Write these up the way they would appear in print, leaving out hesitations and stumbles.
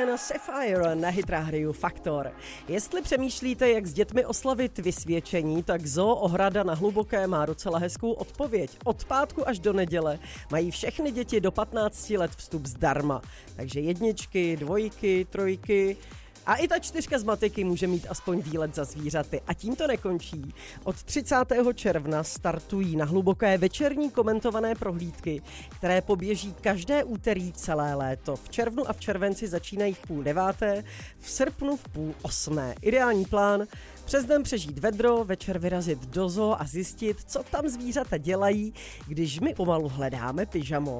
Serena Sapphire na Hit Radio Faktor. Jestli přemýšlíte, jak s dětmi oslavit vysvědčení, tak Zoo Ohrada na Hluboké má docela hezkou odpověď. Od pátku až do neděle mají všechny děti do 15 let vstup zdarma. Takže 1, 2, 3. A i ta 4 z matiky může mít aspoň výlet za zvířaty. A tím to nekončí. Od 30. června startují na Hluboké večerní komentované prohlídky, které poběží každé úterý celé léto. V červnu a v červenci začínají v 7:30, v srpnu v 7:30. Ideální plán: přes den přežít vedro, večer vyrazit do zoo a zjistit, co tam zvířata dělají, když my pomalu hledáme pyžamo.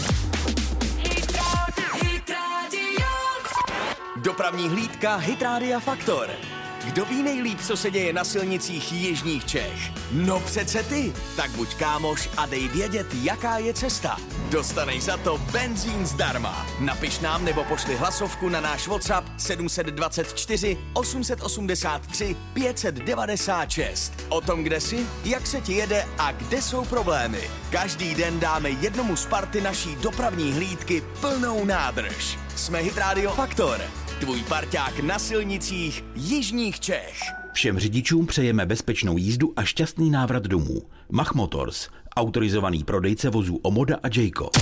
Dopravní hlídka Hit Rádia Faktor. Kdo ví nejlíp, co se děje na silnicích jižních Čech? No přece ty. Tak buď kámoš a dej vědět, jaká je cesta. Dostanej za to benzín zdarma. Napiš nám nebo pošli hlasovku na náš WhatsApp 724 883 596. O tom, kde jsi, jak se ti jede a kde jsou problémy. Každý den dáme jednomu z party naší dopravní hlídky plnou nádrž. Jsme Hit Radio Faktor. Tvůj parťák na silnicích jižních Čech. Všem řidičům přejeme bezpečnou jízdu a šťastný návrat domů. Mach Motors, autorizovaný prodejce vozů Omoda a Jayco.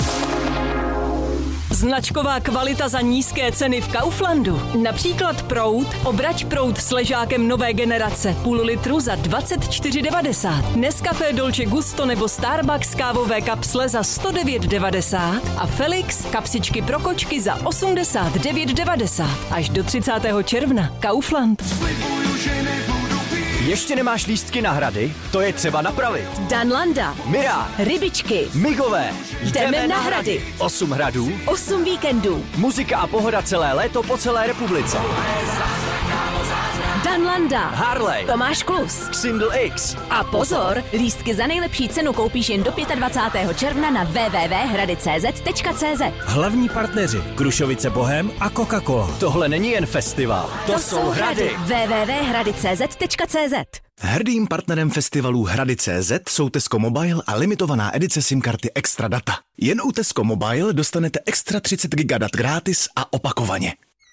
Značková kvalita za nízké ceny v Kauflandu. Například proud, obrať proud s ležákem nové generace, půl litru za 24,90. Nescafé Dolce Gusto nebo Starbucks kávové kapsle za 109,90 a Felix kapsičky pro kočky za 89,90. Až do 30. června. Kaufland. Ještě nemáš lístky na hrady? To je třeba napravit. Danlanda. Mirá. Rybičky. Migové. Jdeme na hrady. 8 hradů. 8 víkendů. Muzika a pohoda celé léto po celé republice. Danlanda. Harley. Tomáš Klus. Single X. A pozor, lístky za nejlepší cenu koupíš jen do 25. června na www.hrady.cz. Hlavní partneři Krušovice Bohem a Coca-Cola. Tohle není jen festival. To jsou hrady. www.hrady.cz. Hrdým partnerem festivalů Hrady.cz jsou Tesco Mobile a limitovaná edice SIM karty Extra Data. Jen u Tesco Mobile dostanete extra 30 GB dat gratis a opakovaně.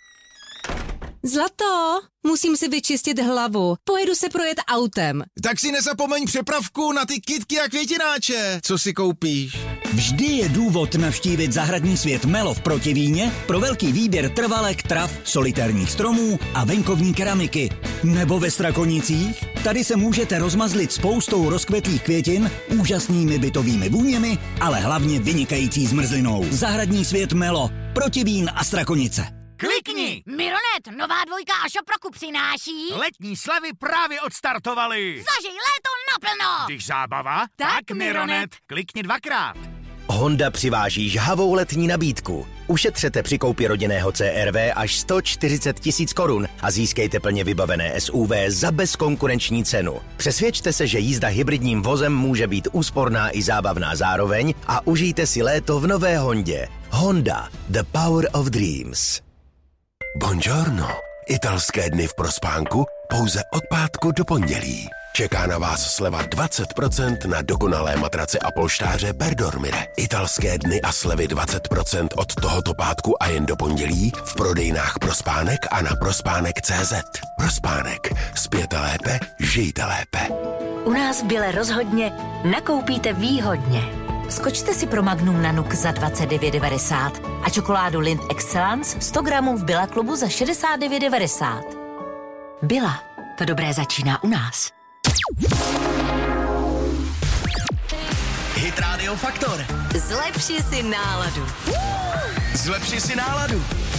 Zlato, musím si vyčistit hlavu. Pojedu se projet autem. Tak si nezapomeň přepravku na ty kytky a květináče. Co si koupíš? Vždy je důvod navštívit zahradní svět Melo v Protivíně pro velký výběr trvalek, trav, solitérních stromů a venkovní keramiky. Nebo ve Strakonicích? Tady se můžete rozmazlit spoustou rozkvetlých květin, úžasnými bytovými vůněmi, ale hlavně vynikající zmrzlinou. Zahradní svět Melo, Protivín a Strakonice. Klikni! Mironet, nová 2 Ashoproku přináší... Letní slavy právě odstartovaly. Zažij léto naplno! Když zábava, tak Mironet. Klikni 2krát. Honda přiváží žhavou letní nabídku. Ušetřete při koupi rodinného CR-V až 140 000 korun a získejte plně vybavené SUV za bezkonkurenční cenu. Přesvědčte se, že jízda hybridním vozem může být úsporná i zábavná zároveň a užijte si léto v nové Hondě. Honda, the power of dreams. Buongiorno. Italské dny v prospánku pouze od pátku do pondělí. Čeká na vás sleva 20% na dokonalé matrace a polštáře Berdormire. Italské dny a slevy 20% od tohoto pátku a jen do pondělí v prodejnách Prospánek a na prospánek.cz. Prospánek. Spěte lépe, žijte lépe. U nás v Bile rozhodně nakoupíte výhodně. Skočte si pro Magnum na Nuk za 29,90 a čokoládu Lindt Excellence 100 gramů v Billa klubu za 69,90. Billa, to dobré začíná u nás. Hit Radio Faktor. Zlepši si náladu. Zlepši si náladu.